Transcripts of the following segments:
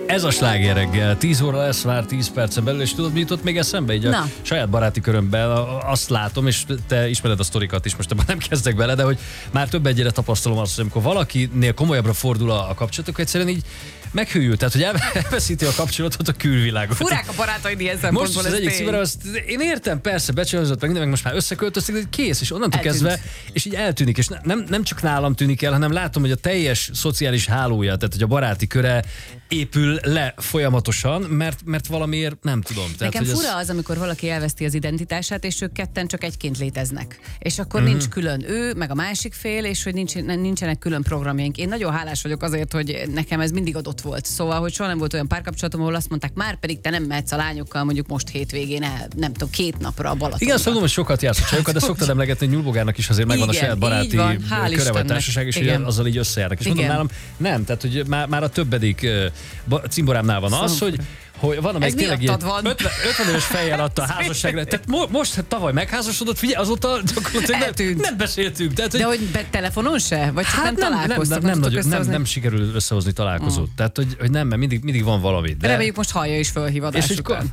Ez a Sláger reggel. 10 óra lesz már 10 percen belül, és tudod, mi jutott még eszembe? Így a saját baráti körömben azt látom, és te ismered a sztorikat is, most ebben nem kezdek bele, de hogy már több egyre tapasztalom azt, hogy amikor valakinél komolyabbra fordul a kapcsolatok, egyszerűen így meghűl, tehát hogy elveszíti a kapcsolatot a külvilágot. Furák a barátaid ilyen szempontból. Most az egyik szívere, én értem, persze, becsavazott, meg most már összeköltöztek, de kész, és onnantól kezdve, és így eltűnik, és nem csak nálam tűnik el, hanem látom, hogy a teljes szociális hálója, tehát hogy a baráti köre épül le folyamatosan, mert valamiért nem tudom. Tehát, nekem fura az, amikor valaki elveszti az identitását, és ők ketten csak egyként léteznek. És akkor nincs külön ő, meg a másik fél, és hogy nincsenek külön programjaink. Én nagyon hálás vagyok azért, hogy nekem ez mindig adott volt. Szóval, hogy soha nem volt olyan párkapcsolatom, ahol azt mondták, már pedig te nem mehetsz a lányokkal mondjuk most hétvégén el, nem tudom, 2 napra a Balatonba. Igen, azt mondom, hogy sokat jársz a csajokat, de szoktad emlegetni, hogy Nyúlbogának is azért megvan a saját baráti köre vagy társaság, és ugye azzal így összejárnak. És mondom, nálam nem, tehát hogy már a többedik cimborámnál van az, hogy van, amelyik tényleg 50 éves fejjel adta a házasságra. Tehát most tavaly megházasodott, figyelj, azóta gyakorlatilag nem beszéltünk. Tehát, de hogy telefonon se? Vagy csak nem találkoztak? Nem sikerül összehozni találkozót. Tehát, hogy nem, mert mindig van valami. Reméljük most hallja is fölhívadás után.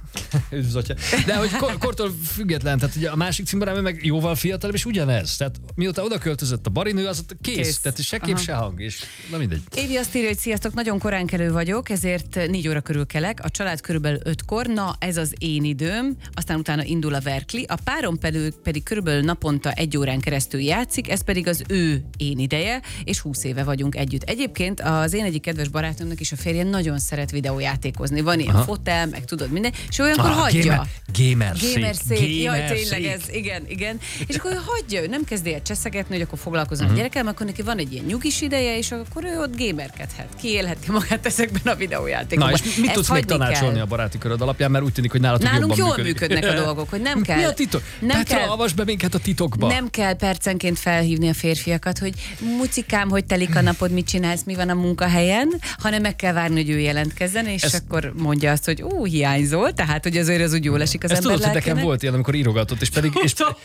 De hogy kortól független, tehát ugye a másik cimborám meg jóval fiatalabb, és ugyanez. Tehát mióta oda költözött a barinő, az kész. Tehát se kép, se hang. És na mindegy. Évi azt írja, hogy sziasztok, nagyon korán kelő vagyok, ezért 4 óra körül kelek. A család körülbelül 5-kor, na ez az én időm, aztán utána indul a verkli, a párom pedig körülbelül naponta 1 órán keresztül játszik, ez pedig az ő én ideje, és 20 éve vagyunk együtt. Egyébként az én egyik kedves barátomnak is a férje nagyon szeret videójátékozni, van ilyen fotel, meg tudod minden, és olyankor hagyja. Gamer szék. Jaj, tényleg ez, igen. És akkor hagyja, ő nem kezdi el cseszegetni, hogy akkor foglalkozzon a gyerekkel, akkor neki van egy ilyen nyugis ideje, és akkor ő ott gamerkedhet, kiélheti magát ezekben a videójátékokban. Na és mit tudsz még tanácsolni a baráti köröd alapján, mert úgy tűnik, hogy nálatok nálunk jobban jól működnek a dolgok, hogy nem kell. Mi a titok? Petra, avasd be minket a titokba. Nem kell percenként felhívni a férfiakat, hogy mucikám, hogy telik a napod, mit csinálsz, mi van a munkahelyen, hanem meg kell várni, hogy ő jelentkezzen, és akkor mondja azt, hogy hiányzol, tehát hogy azért az úgy jól esik az ember lelkének. Tudod, hogy nekem volt ilyen, amikor írogatott, és pedig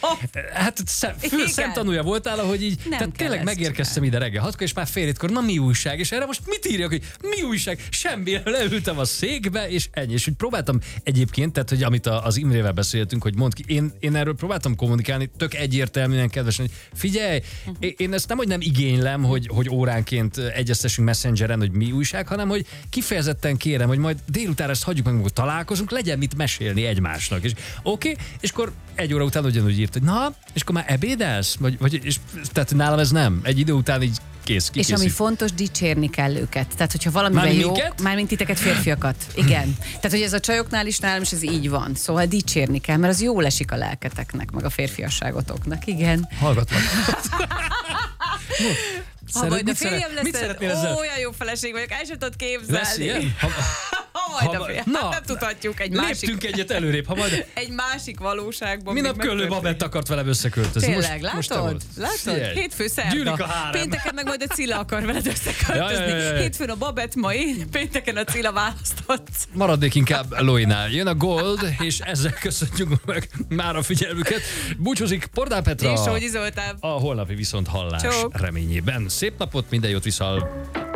hát szemtanúja voltál, hogy így, tehát tényleg megérkeztem ide reggel 6-kor, és már fél 7-kor, na mi újság, és erre most mit írjak, hogy mi újság? Semmi, leültem a székbe, és ennyi. És úgy próbáltam egyébként, tehát hogy amit az Imrével beszéltünk, hogy mondd ki, én erről próbáltam kommunikálni, tök egyértelműen kedvesen, hogy figyelj, én ezt nem, hogy nem igénylem, hogy óránként egyeztessünk Messengeren, hogy mi újság, hanem hogy kifejezetten kérem, hogy majd délután ezt hagyjuk meg, amikor találkozunk, legyen mit mesélni egymásnak. És oké, és akkor 1 óra után ugyanúgy írt, hogy na, és akkor már ebédelsz? És tehát nálam ez nem. Egy idő után így kész. És ami fontos, dicsérni kell őket. Tehát, hogyha valamivel jó, mármint titeket, férfiakat. Igen. Tehát, hogy ez a csajoknál is nálam is ez így van. Szóval dicsérni kell, mert az jól esik a lelketeknek, meg a férfiasságotoknak. Igen. Hallgatlak. Ha majd a férjem lesz, olyan jó feleség vagyok, el sem tudod képzelni. Lesz ilyen? Nem tudhatjuk egy másik... Léptünk egyet előrébb, ha majd... Egy másik valóságban. Minap Köllő Babett akart velem összeköltözni. Tényleg, látod? Hétfő szerda. Pénteken meg majd a Cilla akar veled összeköltözni. Hétfőn a Babett, ma én, pénteken a Cilla választott. Maradnék inkább Loinál. Jön a Gold, és ezzel köszönjük meg már a figyelmüket. Búcsúzik Pordán Petra. És Sógyi Zoltán. A holnapi viszont hallás reményében. Szép napot, minden jót, viszont